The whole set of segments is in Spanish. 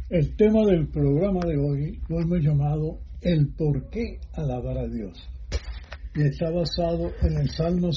El tema del programa de hoy lo hemos llamado El por qué alabar a Dios. Y está basado en el Salmo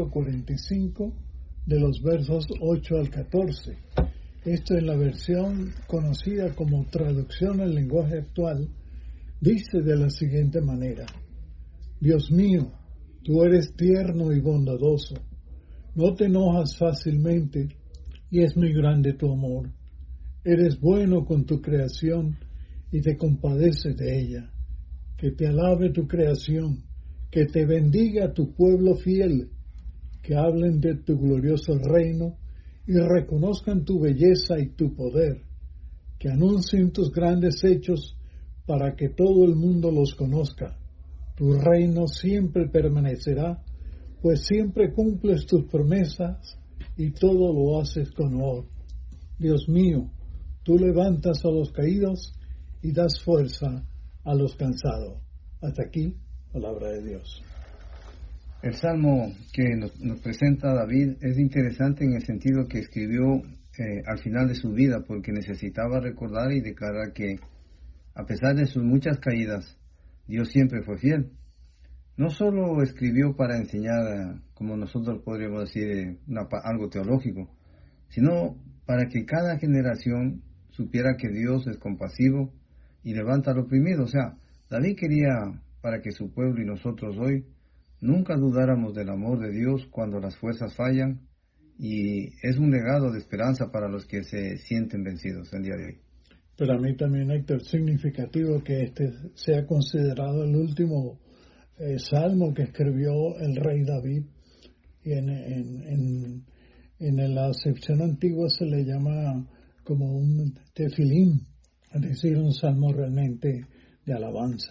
145 de los versos 8 al 14. Esto es la versión conocida como traducción al lenguaje actual. Dice de la siguiente manera: Dios mío, tú eres tierno y bondadoso. No te enojas fácilmente y es muy grande tu amor. Eres bueno con tu creación y te compadeces de ella. Que te alabe tu creación, que te bendiga tu pueblo fiel, que hablen de tu glorioso reino y reconozcan tu belleza y tu poder, que anuncien tus grandes hechos para que todo el mundo los conozca. Tu reino siempre permanecerá, pues siempre cumples tus promesas y todo lo haces con honor. Dios mío, tú levantas a los caídos y das fuerza a los cansados. Hasta aquí, palabra de Dios. El salmo que nos presenta David es interesante en el sentido que escribió al final de su vida, porque necesitaba recordar y declarar que, a pesar de sus muchas caídas, Dios siempre fue fiel. No solo escribió para enseñar, como nosotros podríamos decir, algo teológico, sino para que cada generación supiera que Dios es compasivo y levanta al oprimido. O sea, David quería para que su pueblo y nosotros hoy nunca dudáramos del amor de Dios cuando las fuerzas fallan, y es un legado de esperanza para los que se sienten vencidos el día de hoy. Para mí también, Héctor, es significativo que este sea considerado el último salmo que escribió el rey David. Y en la acepción antigua se le llama como un tefilín, es decir, un salmo realmente de alabanza.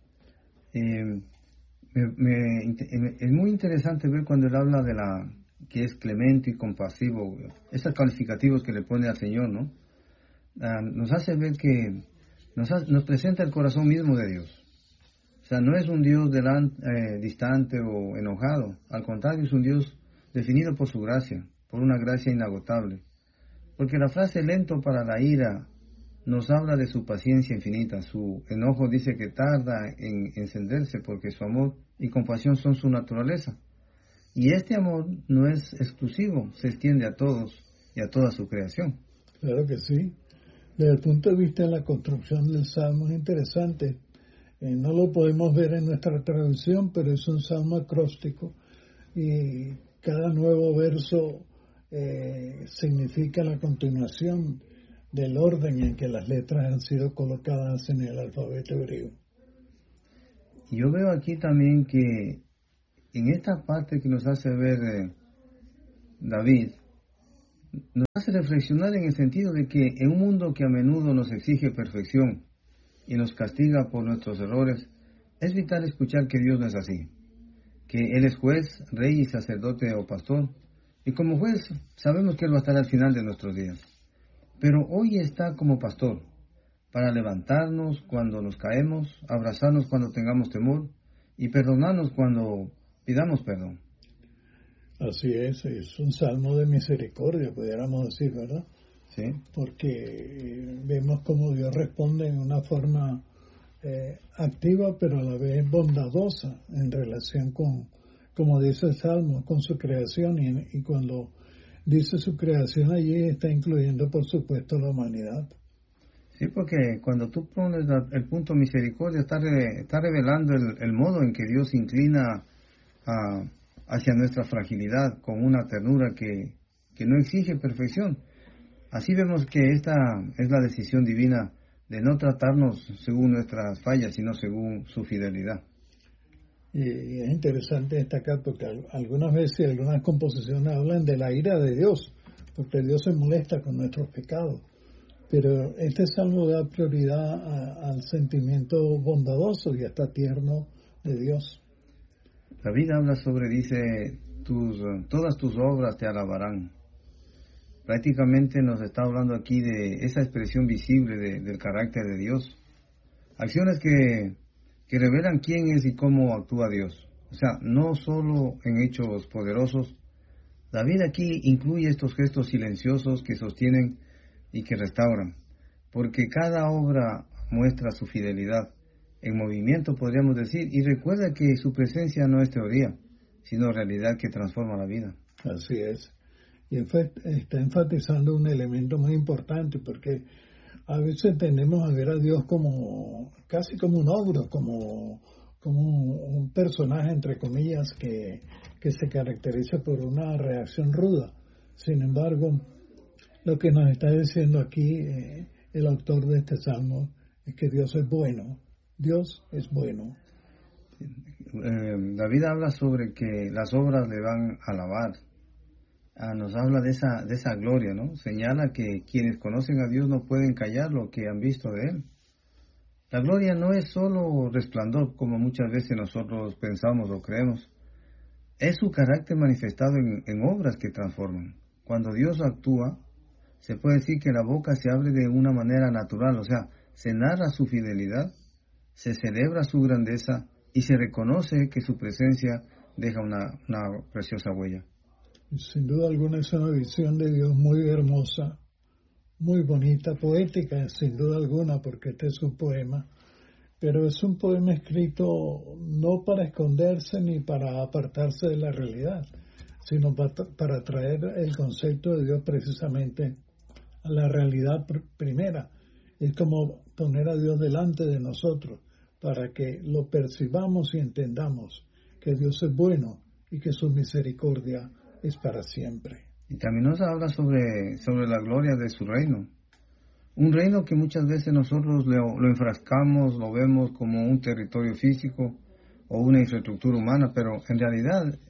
Es muy interesante ver cuando él habla de que es clemente y compasivo, esos calificativos que le pone al Señor, ¿no? Nos hace ver que nos presenta el corazón mismo de Dios. O sea, no es un Dios distante o enojado, al contrario, es un Dios definido por su gracia, por una gracia inagotable. Porque la frase lento para la ira nos habla de su paciencia infinita. Su enojo dice que tarda en encenderse, porque su amor y compasión son su naturaleza. Y este amor no es exclusivo, se extiende a todos y a toda su creación. Claro que sí. Desde el punto de vista de la construcción del salmo es interesante. No lo podemos ver en nuestra traducción, pero es un salmo acróstico y cada nuevo verso significa la continuación del orden en que las letras han sido colocadas en el alfabeto hebreo. Yo veo aquí también que en esta parte que nos hace ver David, nos hace reflexionar en el sentido de que en un mundo que a menudo nos exige perfección y nos castiga por nuestros errores, es vital escuchar que Dios no es así, que Él es juez, rey y sacerdote o pastor, y como juez sabemos que Él va a estar al final de nuestros días. Pero hoy está como pastor, para levantarnos cuando nos caemos, abrazarnos cuando tengamos temor y perdonarnos cuando pidamos perdón. Así es un salmo de misericordia, pudiéramos decir, ¿verdad? Sí. Porque vemos cómo Dios responde en una forma activa, pero a la vez bondadosa en relación con, como dice el salmo, con su creación, y cuando dice su creación allí está incluyendo, por supuesto, la humanidad. Sí, porque cuando tú pones el punto misericordia, está revelando el modo en que Dios se inclina hacia nuestra fragilidad con una ternura que no exige perfección. Así vemos que esta es la decisión divina de no tratarnos según nuestras fallas, sino según su fidelidad. Y es interesante destacar porque algunas veces algunas composiciones hablan de la ira de Dios, porque Dios se molesta con nuestros pecados. Pero este salmo da prioridad al sentimiento bondadoso y hasta tierno de Dios. David habla dice, todas tus obras te alabarán. Prácticamente nos está hablando aquí de esa expresión visible del carácter de Dios. Acciones que revelan quién es y cómo actúa Dios. O sea, no solo en hechos poderosos. David aquí incluye estos gestos silenciosos que sostienen y que restauran. porque cada obra muestra su fidelidad en movimiento, podríamos decir, y recuerda que su presencia no es teoría, sino realidad que transforma la vida. Así es. Y está enfatizando un elemento muy importante, porque a veces tendemos a ver a Dios como casi como un ogro, como un personaje, entre comillas, que se caracteriza por una reacción ruda. Sin embargo, lo que nos está diciendo aquí el autor de este salmo es que Dios es bueno. Dios es bueno. David habla sobre que las obras le van a alabar. Nos habla de esa gloria, ¿no? Señala que quienes conocen a Dios no pueden callar lo que han visto de Él. La gloria no es solo resplandor, como muchas veces nosotros pensamos o creemos. Es su carácter manifestado en obras que transforman. Cuando Dios actúa, se puede decir que la boca se abre de una manera natural, o sea, se narra su fidelidad, se celebra su grandeza y se reconoce que su presencia deja una preciosa huella. Sin duda alguna es una visión de Dios muy hermosa, muy bonita, poética, sin duda alguna, porque este es un poema, pero es un poema escrito no para esconderse ni para apartarse de la realidad, sino para traer el concepto de Dios precisamente a la realidad primera. Es como poner a Dios delante de nosotros para que lo percibamos y entendamos que Dios es bueno y que su misericordia es para siempre. Y también nos habla sobre la gloria de su reino. Un reino que muchas veces nosotros lo enfrascamos, lo vemos como un territorio físico o una infraestructura humana, pero en realidad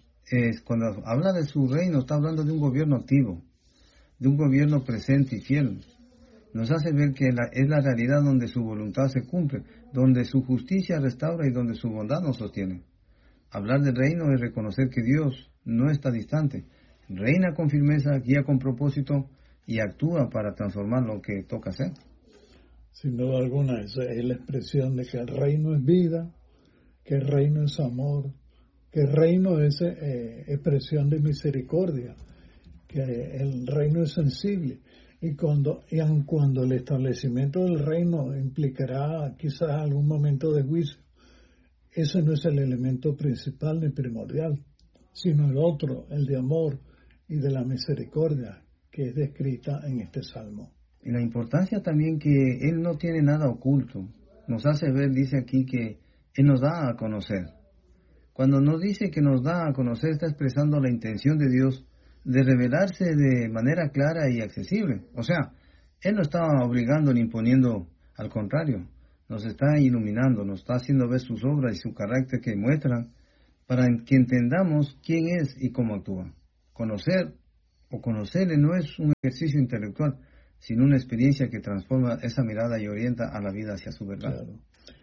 cuando habla de su reino está hablando de un gobierno activo, de un gobierno presente y fiel. Nos hace ver que es la realidad donde su voluntad se cumple, donde su justicia restaura y donde su bondad nos sostiene. Hablar del reino es reconocer que Dios no está distante, reina con firmeza, guía con propósito y actúa para transformar lo que toca hacer. Sin duda alguna, esa es la expresión de que el reino es vida, que el reino es amor, que el reino es expresión de misericordia, que el reino es sensible. Y aun cuando el establecimiento del reino implicará quizás algún momento de juicio, ese no es el elemento principal ni primordial, sino el otro, el de amor y de la misericordia, que es descrita en este salmo. Y la importancia también que Él no tiene nada oculto. Nos hace ver, dice aquí, que Él nos da a conocer. Cuando nos dice que nos da a conocer, está expresando la intención de Dios de revelarse de manera clara y accesible. O sea, Él no está obligando ni imponiendo, al contrario, nos está iluminando, nos está haciendo ver sus obras y su carácter que muestran para que entendamos quién es y cómo actúa. Conocer o conocerle no es un ejercicio intelectual, sino una experiencia que transforma esa mirada y orienta a la vida hacia su verdad. Claro.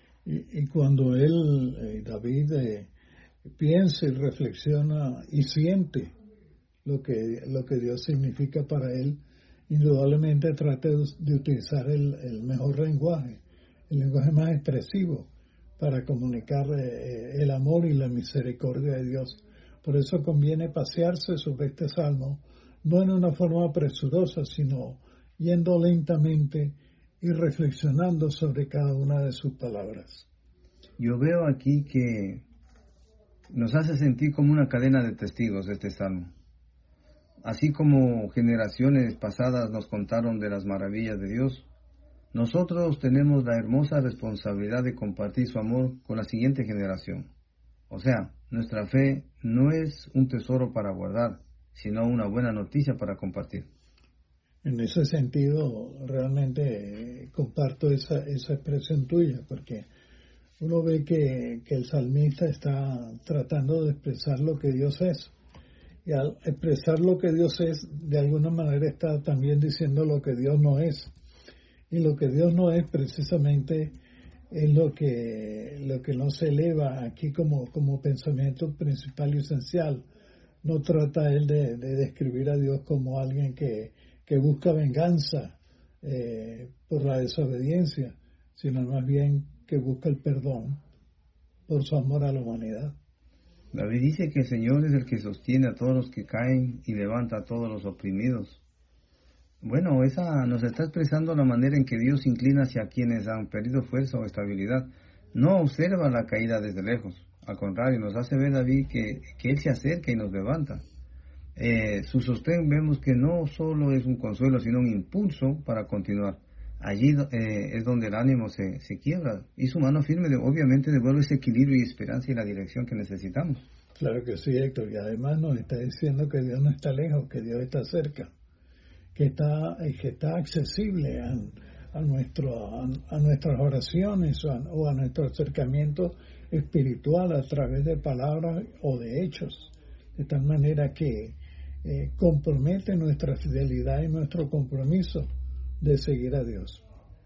Y cuando David, piensa y reflexiona y siente lo que Dios significa para él, indudablemente trata de utilizar el mejor lenguaje, el lenguaje más expresivo para comunicar el amor y la misericordia de Dios. Por eso conviene pasearse sobre este salmo, no en una forma presurosa, sino yendo lentamente y reflexionando sobre cada una de sus palabras. Yo veo aquí que nos hace sentir como una cadena de testigos este salmo. Así como generaciones pasadas nos contaron de las maravillas de Dios, nosotros tenemos la hermosa responsabilidad de compartir su amor con la siguiente generación. O sea, nuestra fe no es un tesoro para guardar, sino una buena noticia para compartir. En ese sentido, realmente comparto esa expresión tuya, porque uno ve que el salmista está tratando de expresar lo que Dios es. Y al expresar lo que Dios es, de alguna manera está también diciendo lo que Dios no es. Y lo que Dios no es precisamente es lo que no se eleva aquí como pensamiento principal y esencial. No trata él de describir a Dios como alguien que busca venganza por la desobediencia, sino más bien que busca el perdón por su amor a la humanidad. David dice que el Señor es el que sostiene a todos los que caen y levanta a todos los oprimidos. Bueno, esa nos está expresando la manera en que Dios inclina hacia quienes han perdido fuerza o estabilidad. No observa la caída desde lejos. Al contrario, nos hace ver David que Él se acerca y nos levanta. Su sostén vemos que no solo es un consuelo, sino un impulso para continuar. Allí es donde el ánimo se quiebra y su mano firme obviamente devuelve ese equilibrio y esperanza y la dirección que necesitamos. Claro que sí, Héctor, y además nos está diciendo que Dios no está lejos, que Dios está cerca, que está accesible a nuestras oraciones o a nuestro acercamiento espiritual a través de palabras o de hechos, de tal manera que compromete nuestra fidelidad y nuestro compromiso de seguir a Dios.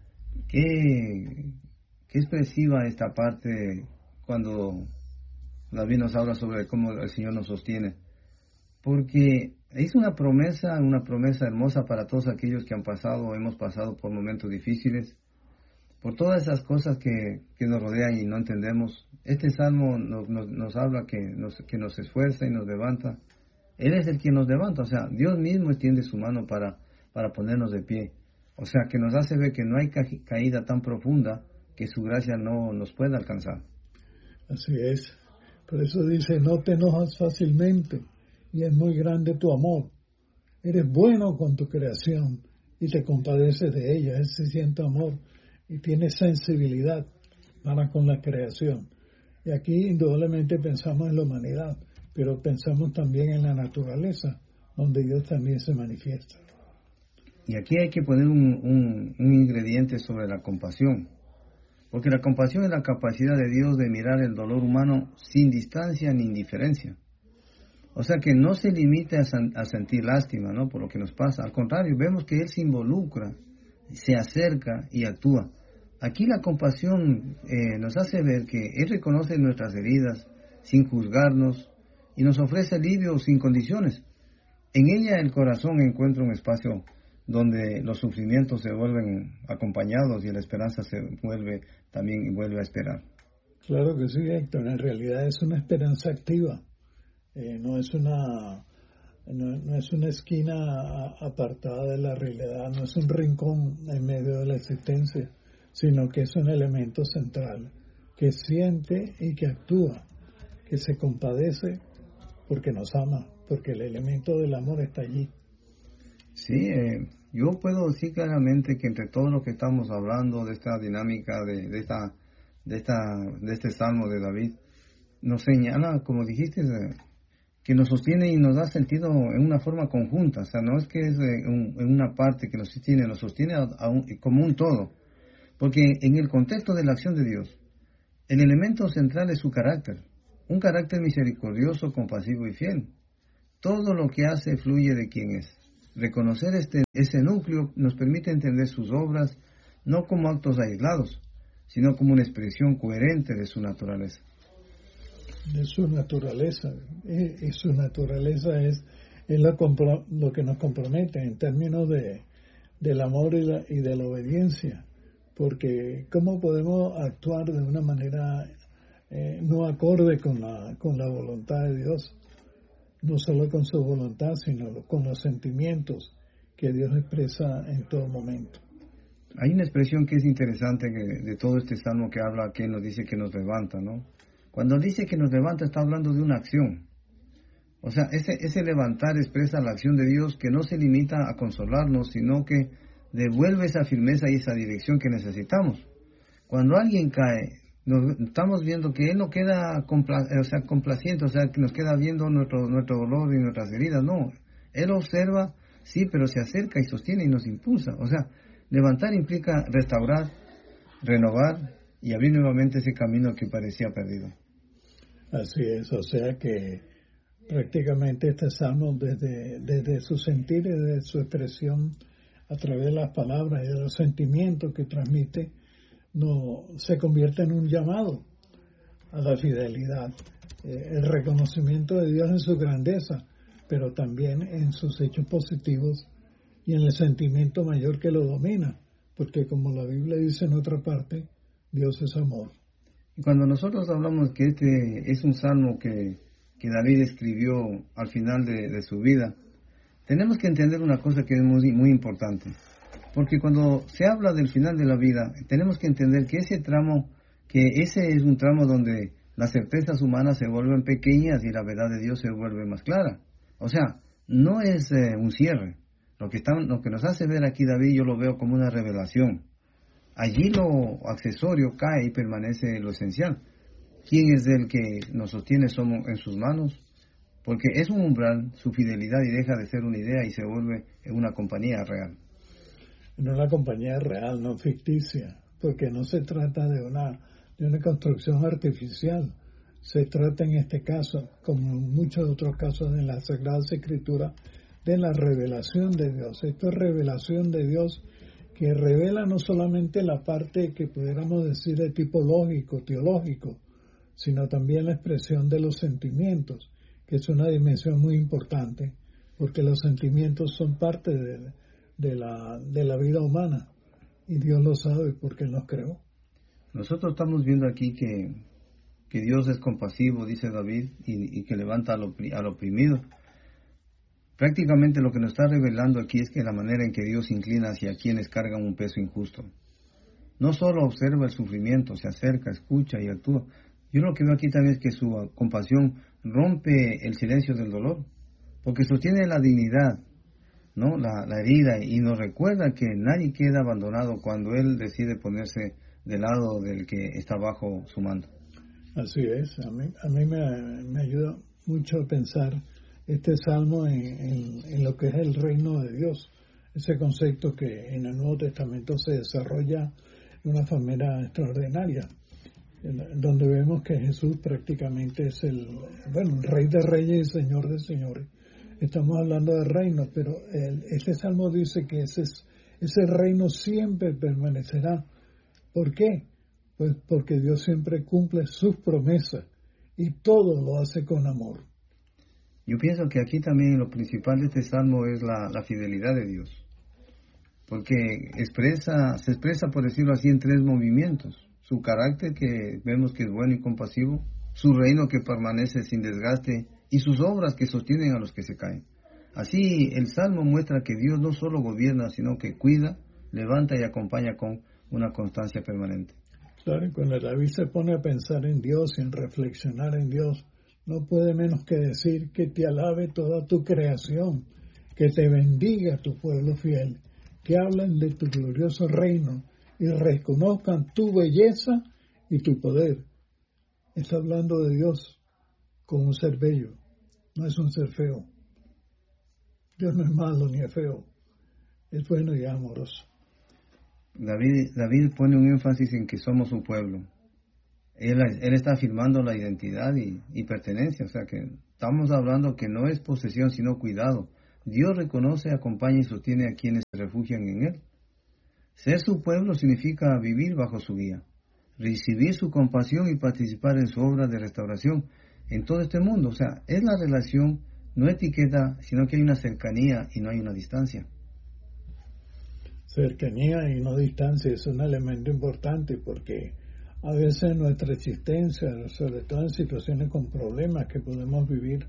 Qué expresiva esta parte cuando David nos habla sobre cómo el Señor nos sostiene, porque es una promesa hermosa para todos aquellos que hemos pasado por momentos difíciles, por todas esas cosas que nos rodean y no entendemos. Este salmo nos habla que nos esfuerza y nos levanta. Él es el quien nos levanta, o sea, Dios mismo extiende su mano para ponernos de pie. O sea, que nos hace ver que no hay caída tan profunda que su gracia no nos pueda alcanzar. Así es. Por eso dice, no te enojas fácilmente y es muy grande tu amor. Eres bueno con tu creación y te compadeces de ella. Él se siente amor y tiene sensibilidad para con la creación. Y aquí indudablemente pensamos en la humanidad, pero pensamos también en la naturaleza, donde Dios también se manifiesta. Y aquí hay que poner un ingrediente sobre la compasión, porque la compasión es la capacidad de Dios de mirar el dolor humano sin distancia ni indiferencia. O sea que no se limita a sentir lástima, ¿no?, por lo que nos pasa. Al contrario, vemos que Él se involucra, se acerca y actúa. Aquí la compasión nos hace ver que Él reconoce nuestras heridas sin juzgarnos y nos ofrece alivio sin condiciones. En ella el corazón encuentra un espacio donde los sufrimientos se vuelven acompañados y la esperanza se vuelve a esperar. Claro que sí, Héctor. En realidad es una esperanza activa. No es una esquina apartada de la realidad, no es un rincón en medio de la existencia, sino que es un elemento central, que siente y que actúa, que se compadece porque nos ama, porque el elemento del amor está allí. Sí, yo puedo decir claramente que entre todo lo que estamos hablando de esta dinámica, de este salmo de David, nos señala, como dijiste, que nos sostiene y nos da sentido en una forma conjunta. O sea, no es que es en una parte que nos sostiene como un todo. Porque en el contexto de la acción de Dios, el elemento central es su carácter. Un carácter misericordioso, compasivo y fiel. Todo lo que hace fluye de quien es. Reconocer ese núcleo nos permite entender sus obras no como actos aislados, sino como una expresión coherente de su naturaleza. De su naturaleza. Y su naturaleza es lo que nos compromete en términos del amor y de la obediencia. Porque ¿cómo podemos actuar de una manera no acorde con la voluntad de Dios? No solo con su voluntad, sino con los sentimientos que Dios expresa en todo momento. Hay una expresión que es interesante de todo este salmo que habla, que nos dice que nos levanta, ¿no? Cuando dice que nos levanta, está hablando de una acción. O sea, ese levantar expresa la acción de Dios que no se limita a consolarnos, sino que devuelve esa firmeza y esa dirección que necesitamos. Cuando alguien cae, estamos viendo que Él no queda complaciente, o sea, que nos queda viendo nuestro dolor y nuestras heridas. No, Él observa, sí, pero se acerca y sostiene y nos impulsa. O sea, levantar implica restaurar, renovar y abrir nuevamente ese camino que parecía perdido. Así es, o sea que prácticamente este salmo desde su sentir y desde su expresión a través de las palabras y de los sentimientos que transmite, se convierte en un llamado a la fidelidad, el reconocimiento de Dios en su grandeza, pero también en sus hechos positivos y en el sentimiento mayor que lo domina, porque como la Biblia dice en otra parte, Dios es amor. Y cuando nosotros hablamos que este es un salmo que David escribió al final de su vida, tenemos que entender una cosa que es muy, muy importante. Porque cuando se habla del final de la vida, tenemos que entender que ese es un tramo donde las certezas humanas se vuelven pequeñas y la verdad de Dios se vuelve más clara. O sea, no es un cierre. Lo que nos hace ver aquí David, yo lo veo como una revelación. Allí lo accesorio cae y permanece lo esencial. ¿Quién es el que nos sostiene en sus manos? Porque es un umbral, su fidelidad, y deja de ser una idea y se vuelve en una compañía real. No una compañía real, no ficticia, porque no se trata de una construcción artificial. Se trata en este caso, como en muchos otros casos de las Sagradas Escrituras, de la revelación de Dios. Esto es revelación de Dios que revela no solamente la parte que pudiéramos decir de tipo lógico, teológico, sino también la expresión de los sentimientos, que es una dimensión muy importante, porque los sentimientos son parte de la vida humana, y Dios lo sabe porque Él nos creó. Nosotros estamos viendo aquí que Dios es compasivo, dice David, y que levanta al oprimido. Prácticamente lo que nos está revelando aquí es que la manera en que Dios inclina hacia quienes cargan un peso injusto. No solo observa el sufrimiento, se acerca, escucha y actúa. Yo lo que veo aquí también es que su compasión rompe el silencio del dolor, porque sostiene la dignidad, ¿no? La herida, y nos recuerda que nadie queda abandonado cuando Él decide ponerse del lado del que está bajo su mando. Así es, a mí me ayuda mucho a pensar este salmo en lo que es el reino de Dios, ese concepto que en el Nuevo Testamento se desarrolla de una manera extraordinaria, donde vemos que Jesús prácticamente es el Rey de Reyes y Señor de Señores. Estamos hablando de reino, pero este salmo dice que ese reino siempre permanecerá. ¿Por qué? Pues porque Dios siempre cumple sus promesas y todo lo hace con amor. Yo pienso que aquí también lo principal de este salmo es la fidelidad de Dios, porque se expresa, por decirlo así, en tres movimientos: su carácter, que vemos que es bueno y compasivo; su reino, que permanece sin desgaste; y sus obras, que sostienen a los que se caen. Así, el salmo muestra que Dios no solo gobierna, sino que cuida, levanta y acompaña con una constancia permanente. Claro, y cuando David se pone a pensar en Dios y en reflexionar en Dios, no puede menos que decir: que te alabe toda tu creación, que te bendiga tu pueblo fiel, que hablen de tu glorioso reino y reconozcan tu belleza y tu poder. Está hablando de Dios como un ser bello, no es un ser feo. Dios no es malo ni es feo, es bueno y amoroso. David pone un énfasis en que somos su pueblo. Él está afirmando la identidad y pertenencia, o sea que estamos hablando que no es posesión sino cuidado. Dios reconoce, acompaña y sostiene a quienes se refugian en Él. Ser su pueblo significa vivir bajo su guía, recibir su compasión y participar en su obra de restauración en todo este mundo. O sea, es la relación, no etiqueta, sino que hay una cercanía y no hay una distancia. Cercanía y no distancia es un elemento importante, porque a veces nuestra existencia, sobre todo en situaciones con problemas que podemos vivir,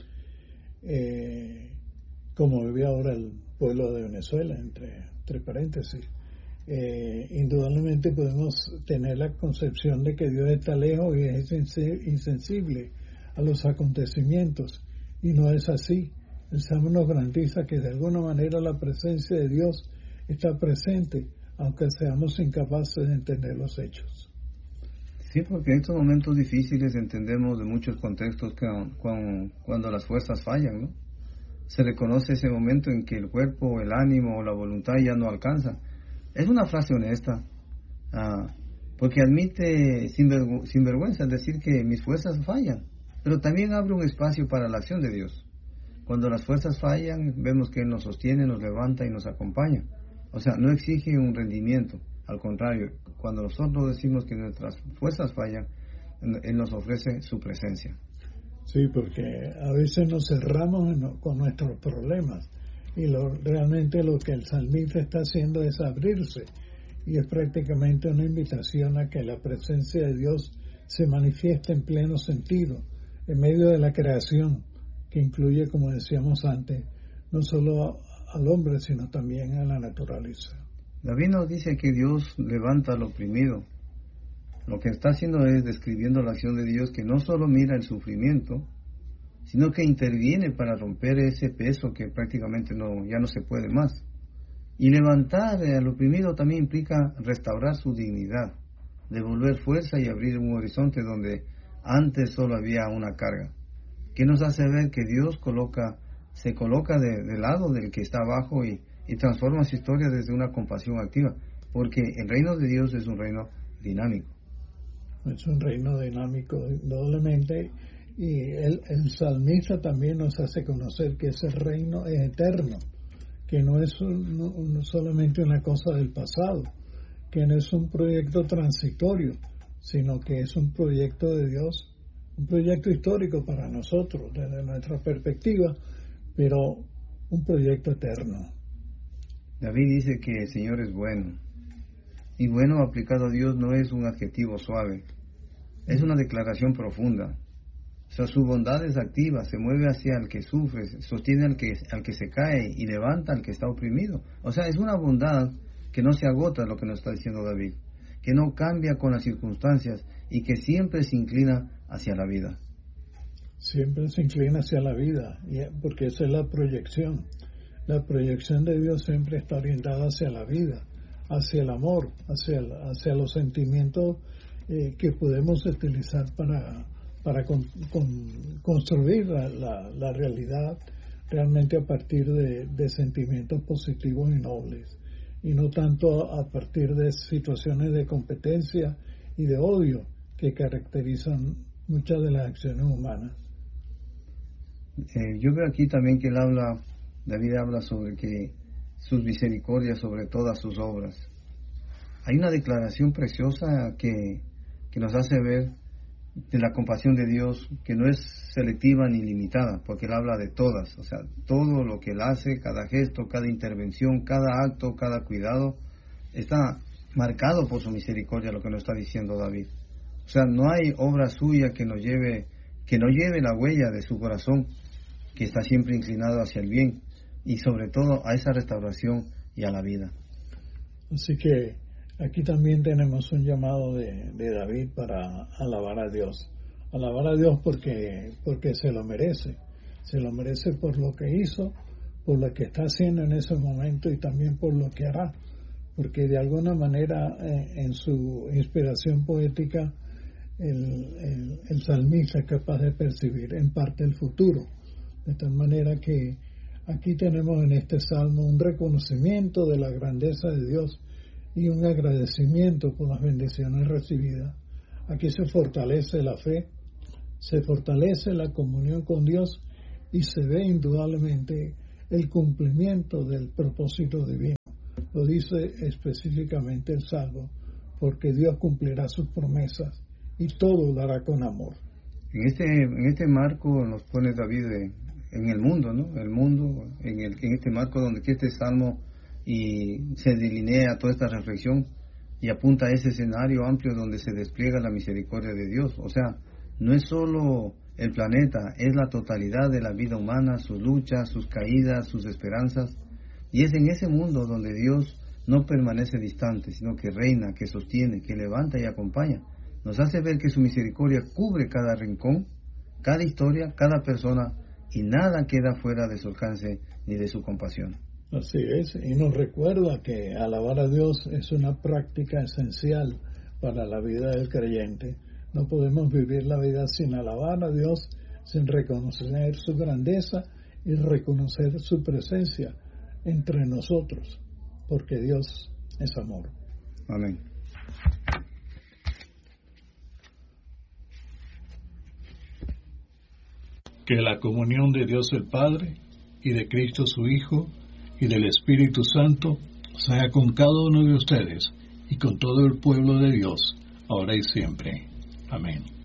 como vive ahora el pueblo de Venezuela, entre paréntesis, indudablemente podemos tener la concepción de que Dios está lejos y es insensible a los acontecimientos, y no es así. El Salmo nos garantiza que de alguna manera la presencia de Dios está presente, aunque seamos incapaces de entender los hechos. Sí, porque en estos momentos difíciles entendemos de muchos contextos que cuando las fuerzas fallan, ¿no? Se reconoce ese momento en que el cuerpo, el ánimo o la voluntad ya no alcanza. Es una frase honesta, porque admite sin vergüenza decir que mis fuerzas fallan, pero también abre un espacio para la acción de Dios. Cuando las fuerzas fallan, vemos que Él nos sostiene, nos levanta y nos acompaña. O sea, no exige un rendimiento, al contrario, cuando nosotros decimos que nuestras fuerzas fallan, Él nos ofrece su presencia. Sí, porque a veces nos cerramos con nuestros problemas, y realmente lo que el salmista está haciendo es abrirse, y es prácticamente una invitación a que la presencia de Dios se manifieste en pleno sentido, en medio de la creación, que incluye, como decíamos antes, no solo al hombre, sino también a la naturaleza. David nos dice que Dios levanta al oprimido. Lo que está haciendo es describiendo la acción de Dios, que no solo mira el sufrimiento, sino que interviene para romper ese peso que prácticamente ya no se puede más. Y levantar al oprimido también implica restaurar su dignidad, devolver fuerza y abrir un horizonte donde antes solo había una carga, que nos hace ver que Dios se coloca de lado del que está abajo y transforma su historia desde una compasión activa, porque el reino de Dios es un reino dinámico. Es un reino dinámico, indudablemente, y el salmista también nos hace conocer que ese reino es eterno, que no es solamente una cosa del pasado, que no es un proyecto transitorio, sino que es un proyecto de Dios, un proyecto histórico para nosotros, desde nuestra perspectiva, pero un proyecto eterno. David dice que el Señor es bueno, y bueno aplicado a Dios no es un adjetivo suave, es una declaración profunda. O sea, su bondad es activa, se mueve hacia el que sufre, sostiene al que se cae y levanta al que está oprimido. O sea, es una bondad que no se agota, lo que nos está diciendo David, que no cambia con las circunstancias y que siempre se inclina hacia la vida. Siempre se inclina hacia la vida, porque esa es la proyección. La proyección de Dios siempre está orientada hacia la vida, hacia el amor, hacia los sentimientos que podemos utilizar para construir la realidad realmente a partir de sentimientos positivos y nobles, y no tanto a partir de situaciones de competencia y de odio que caracterizan muchas de las acciones humanas. Yo veo aquí también que David habla sobre que sus misericordias sobre todas sus obras. Hay una declaración preciosa que nos hace ver de la compasión de Dios, que no es selectiva ni limitada, porque Él habla de todas, o sea, todo lo que Él hace, cada gesto, cada intervención, cada acto, cada cuidado, está marcado por su misericordia, lo que nos está diciendo David. O sea, no hay obra suya que no lleve la huella de su corazón, que está siempre inclinado hacia el bien, y sobre todo a esa restauración y a la vida. Así que aquí también tenemos un llamado de David para alabar a Dios. Alabar a Dios porque se lo merece. Se lo merece por lo que hizo, por lo que está haciendo en ese momento y también por lo que hará. Porque de alguna manera en su inspiración poética el salmista es capaz de percibir en parte el futuro. De tal manera que aquí tenemos en este salmo un reconocimiento de la grandeza de Dios y un agradecimiento por las bendiciones recibidas. Aquí se fortalece la fe, se fortalece la comunión con Dios y se ve indudablemente el cumplimiento del propósito divino. Lo dice específicamente el Salmo, porque Dios cumplirá sus promesas y todo lo hará con amor. En este marco nos pone David en el mundo, ¿no? El mundo, en este marco donde este salmo y se delinea toda esta reflexión y apunta a ese escenario amplio donde se despliega la misericordia de Dios. O sea, no es solo el planeta, es la totalidad de la vida humana, sus luchas, sus caídas, sus esperanzas. Y es en ese mundo donde Dios no permanece distante, sino que reina, que sostiene, que levanta y acompaña. Nos hace ver que su misericordia cubre cada rincón, cada historia, cada persona, y nada queda fuera de su alcance ni de su compasión. Así es, y nos recuerda que alabar a Dios es una práctica esencial para la vida del creyente. No podemos vivir la vida sin alabar a Dios, sin reconocer su grandeza y reconocer su presencia entre nosotros, porque Dios es amor. Amén. Que la comunión de Dios el Padre y de Cristo su Hijo y del Espíritu Santo sea con cada uno de ustedes y con todo el pueblo de Dios, ahora y siempre. Amén.